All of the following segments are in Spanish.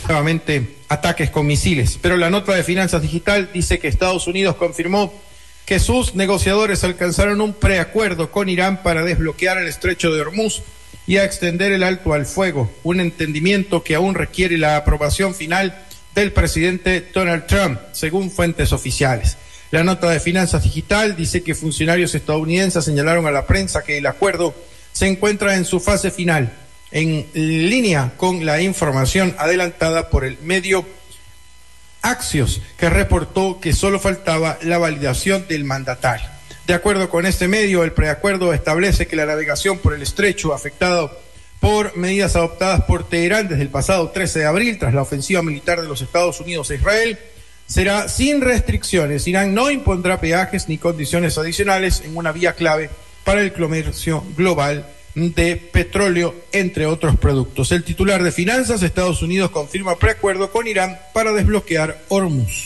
nuevamente ataques con misiles. Pero la nota de Finanzas Digital dice que Estados Unidos confirmó que sus negociadores alcanzaron un preacuerdo con Irán para desbloquear el estrecho de Hormuz y a extender el alto al fuego, un entendimiento que aún requiere la aprobación final del presidente Donald Trump, según fuentes oficiales. La nota de Finanzas Digital dice que funcionarios estadounidenses señalaron a la prensa que el acuerdo se encuentra en su fase final, en línea con la información adelantada por el medio Axios, que reportó que solo faltaba la validación del mandatario. De acuerdo con este medio, el preacuerdo establece que la navegación por el estrecho, afectado por medidas adoptadas por Teherán desde el pasado 13 de abril, tras la ofensiva militar de los Estados Unidos a Israel, será sin restricciones. Irán no impondrá peajes ni condiciones adicionales en una vía clave para el comercio global de petróleo, entre otros productos. El titular de Finanzas, Estados Unidos confirma preacuerdo con Irán para desbloquear Hormuz.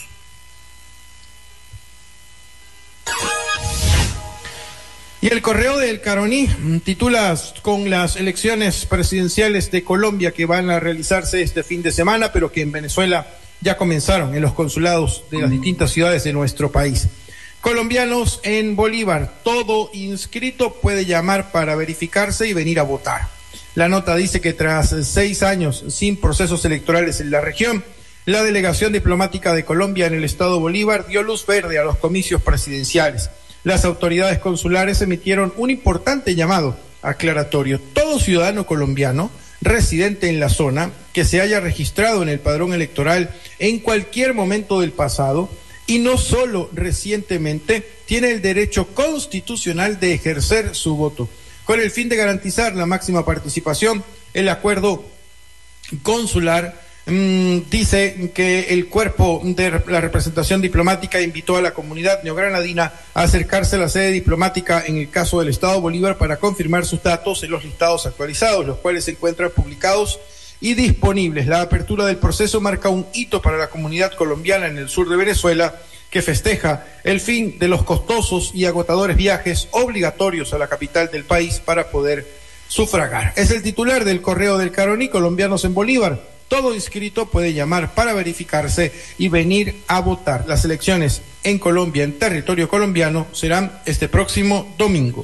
Y el Correo del Caroní titula: con las elecciones presidenciales de Colombia que van a realizarse este fin de semana, pero que en Venezuela ya comenzaron en los consulados de las distintas ciudades de nuestro país. Colombianos en Bolívar, todo inscrito puede llamar para verificarse y venir a votar. La nota dice que tras 6 años sin procesos electorales en la región, la delegación diplomática de Colombia en el estado Bolívar dio luz verde a los comicios presidenciales. Las autoridades consulares emitieron un importante llamado aclaratorio. Todo ciudadano colombiano residente en la zona que se haya registrado en el padrón electoral en cualquier momento del pasado y no solo recientemente, tiene el derecho constitucional de ejercer su voto. Con el fin de garantizar la máxima participación, el acuerdo consular dice que el cuerpo de la representación diplomática invitó a la comunidad neogranadina a acercarse a la sede diplomática en el caso del Estado Bolívar para confirmar sus datos en los listados actualizados, los cuales se encuentran publicados y disponibles. La apertura del proceso marca un hito para la comunidad colombiana en el sur de Venezuela, que festeja el fin de los costosos y agotadores viajes obligatorios a la capital del país para poder sufragar. Es el titular del Correo del Caroní, colombianos en Bolívar. Todo inscrito puede llamar para verificarse y venir a votar. Las elecciones en Colombia, en territorio colombiano, serán este próximo domingo.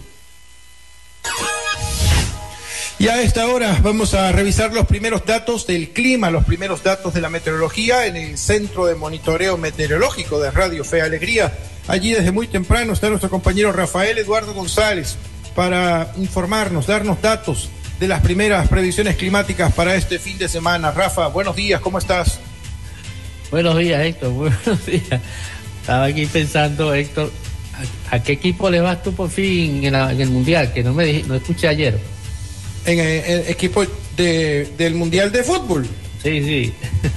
Y a esta hora vamos a revisar los primeros datos del clima, los primeros datos de la meteorología en el Centro de Monitoreo Meteorológico de Radio Fe y Alegría. Allí desde muy temprano está nuestro compañero Rafael Eduardo González para informarnos, darnos datos de las primeras previsiones climáticas para este fin de semana. Rafa, buenos días, ¿cómo estás? Buenos días, Héctor, buenos días. Estaba aquí pensando, Héctor, ¿a qué equipo le vas tú por fin en el Mundial? Que no escuché ayer. En el equipo del Mundial de Fútbol. Sí.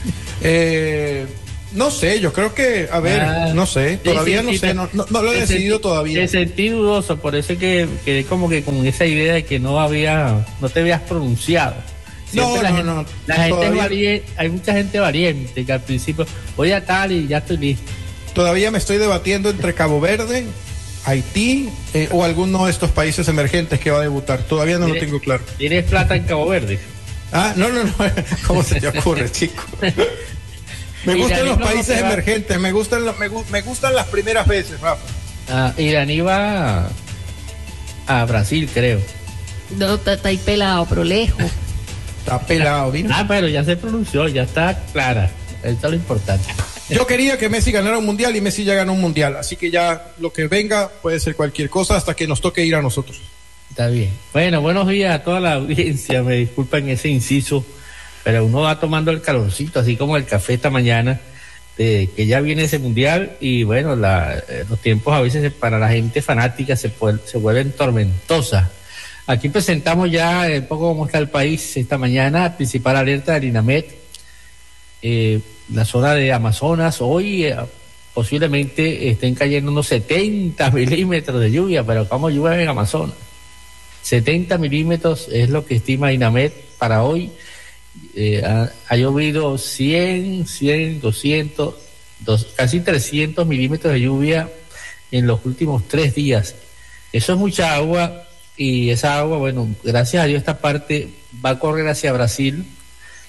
No sé, yo creo que, no sé, todavía no sé, no lo he decidido todavía. Te sentí dudoso, por eso que quedé como que con esa idea de que no te habías pronunciado. No. La gente es valiente, hay mucha gente valiente que al principio voy a tal y ya estoy listo. Todavía me estoy debatiendo entre Cabo Verde, Haití o alguno de estos países emergentes que va a debutar. Todavía no lo tengo claro. ¿Tienes plata en Cabo Verde? No. ¿Cómo se te ocurre, chico? Me gustan los países emergentes, me gustan las primeras veces, Rafa. Iraní va a Brasil, creo. No, está ahí pelado, pero lejos. Está pelado, ¿vino? Pero ya se pronunció, ya está clara. Esto es lo importante. Yo quería que Messi ganara un mundial y Messi ya ganó un mundial, así que ya lo que venga puede ser cualquier cosa hasta que nos toque ir a nosotros. Está bien. Bueno, buenos días a toda la audiencia, me disculpan ese inciso, pero uno va tomando el calorcito, así como el café esta mañana, que ya viene ese mundial y bueno, los tiempos a veces para la gente fanática se vuelven tormentosas. Aquí presentamos ya un poco cómo está el país esta mañana, principal alerta del INAMET, la zona de Amazonas, hoy posiblemente estén cayendo unos 70 milímetros de lluvia, pero ¿cómo llueve en Amazonas? 70 milímetros es lo que estima INAMET para hoy. Ha llovido 100, 200, casi 300 milímetros de lluvia en los últimos 3 días. Eso es mucha agua y esa agua, bueno, gracias a Dios esta parte va a correr hacia Brasil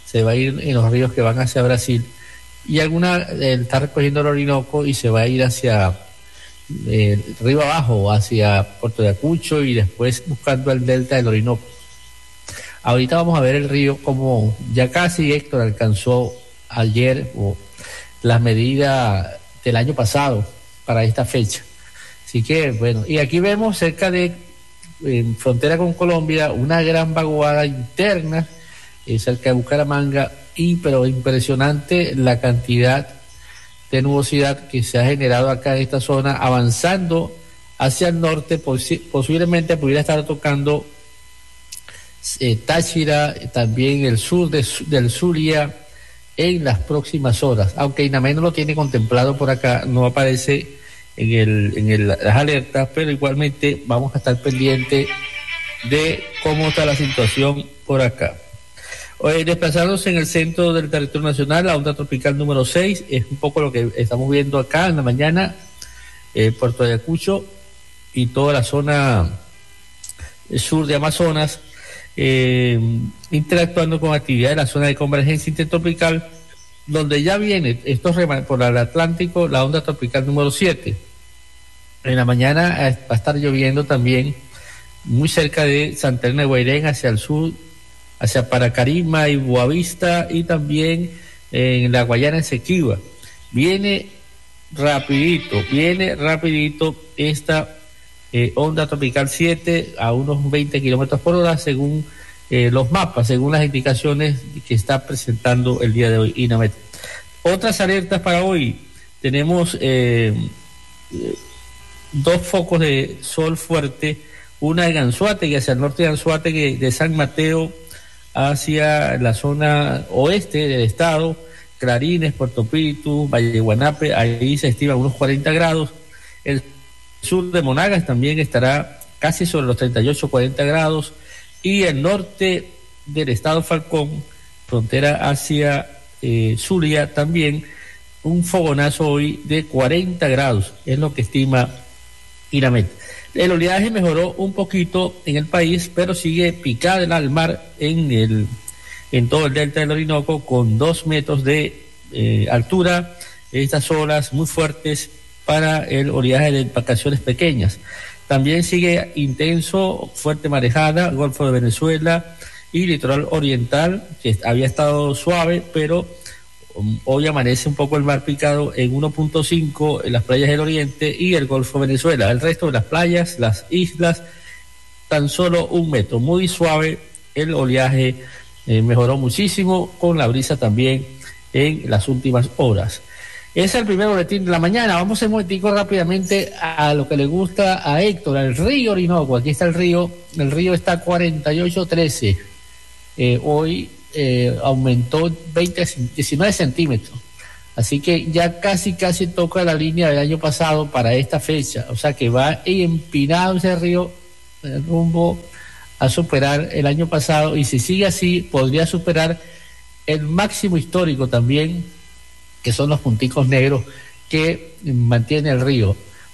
se va a ir en los ríos que van hacia Brasil, y alguna está recogiendo el Orinoco y se va a ir hacia río abajo, hacia Puerto de Ayacucho y después buscando el delta del Orinoco. Ahorita vamos a ver el río como ya casi Héctor alcanzó ayer las medidas del año pasado para esta fecha. Así que bueno, y aquí vemos cerca de en frontera con Colombia una gran vaguada interna cerca de Bucaramanga, pero impresionante la cantidad de nubosidad que se ha generado acá en esta zona, avanzando hacia el norte, posiblemente pudiera estar tocando Táchira, también el sur del Zulia en las próximas horas, aunque INAMED no lo tiene contemplado por acá, no aparece en las alertas, pero igualmente vamos a estar pendientes de cómo está la situación por acá. Desplazándose en el centro del territorio nacional, la onda tropical número 6, es un poco lo que estamos viendo acá en la mañana, Puerto de Ayacucho y toda la zona sur de Amazonas, interactuando con actividad de la zona de convergencia intertropical, donde ya viene por el Atlántico la onda tropical número 7. En la mañana va a estar lloviendo también muy cerca de Santa Elena de Guairén hacia el sur, hacia Paracarima y Boavista, y también en la Guayana Esequiba. Viene rapidito esta onda tropical 7 a unos 20 kilómetros por hora según los mapas, según las indicaciones que está presentando el día de hoy INAMED. Otras alertas para hoy: tenemos 2 focos de sol fuerte, una en Anzoátegui, hacia el norte de Anzoátegui, de San Mateo hacia la zona oeste del estado, Clarines, Puerto Píritu, Valle Guanape, ahí se estima unos 40 grados. El sur de Monagas también estará casi sobre los 38, 40 grados. Y el norte del estado Falcón, frontera hacia Zulia, también un fogonazo hoy de 40 grados, es lo que estima INAMED. El oleaje mejoró un poquito en el país, pero sigue picada al mar en todo el delta del Orinoco, con 2 metros de altura. Estas olas muy fuertes para el oleaje de embarcaciones pequeñas. También sigue intenso, fuerte marejada, Golfo de Venezuela y litoral oriental, que había estado suave, pero hoy amanece un poco el mar picado en 1.5 en las playas del oriente y el Golfo de Venezuela. El resto de las playas, las islas, tan solo 1 metro, muy suave. El oleaje mejoró muchísimo, con la brisa también en las últimas horas. Es el primer boletín de la mañana. Vamos un momentico rápidamente a lo que le gusta a Héctor, al río Orinoco. Aquí está el río está a 48.13. Hoy aumentó 19 centímetros, así que ya casi toca la línea del año pasado para esta fecha, o sea que va empinado ese río rumbo a superar el año pasado, y si sigue así podría superar el máximo histórico también, que son los punticos negros que mantiene el río.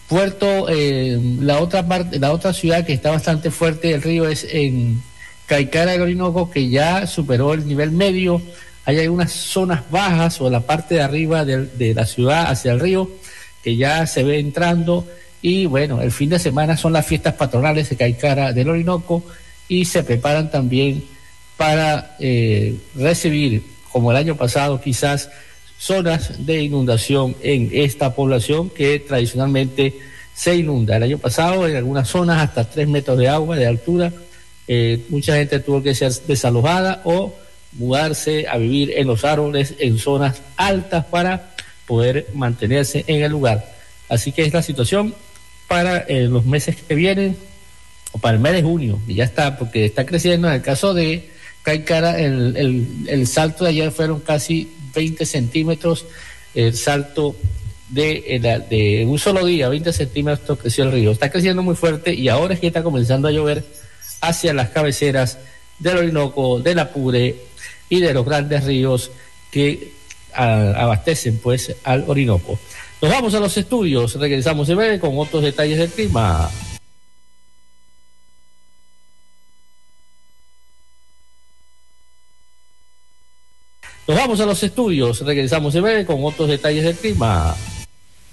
La otra ciudad que está bastante fuerte el río es en Caicara del Orinoco, que ya superó el nivel medio. Hay algunas zonas bajas o la parte de arriba de la ciudad hacia el río que ya se ve entrando. Y bueno, el fin de semana son las fiestas patronales de Caicara del Orinoco, y se preparan también para recibir, como el año pasado quizás, zonas de inundación en esta población que tradicionalmente se inunda. El año pasado en algunas zonas hasta 3 metros de agua de altura. Mucha gente tuvo que ser desalojada o mudarse a vivir en los árboles en zonas altas para poder mantenerse en el lugar. Así que es la situación para los meses que vienen, o para el mes de junio, y ya está, porque está creciendo. En el caso de Caicara, el salto de ayer fueron casi 20 centímetros, el salto de un solo día, 20 centímetros creció el río. Está creciendo muy fuerte, y ahora es que está comenzando a llover hacia las cabeceras del Orinoco, del Apure y de los grandes ríos que abastecen pues al Orinoco. Nos vamos a los estudios, regresamos en breve con otros detalles del clima. Nos vamos a los estudios, regresamos en breve con otros detalles del clima.